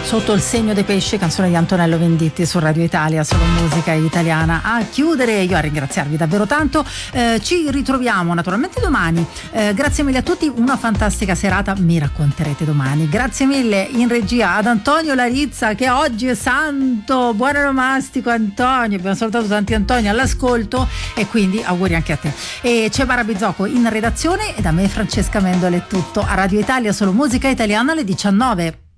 Sotto il segno dei pesci, canzone di Antonello Venditti su Radio Italia, solo musica italiana. A chiudere, io a ringraziarvi davvero tanto, ci ritroviamo naturalmente domani, grazie mille a tutti, una fantastica serata, mi racconterete domani. Grazie mille in regia ad Antonio Larizza, che oggi è santo, buon onomastico Antonio, abbiamo salutato tanti Antoni all'ascolto e quindi auguri anche a te. E c'è Mara Bizzocco in redazione e da me Francesca Mendola è tutto. A Radio Italia solo musica italiana alle 19.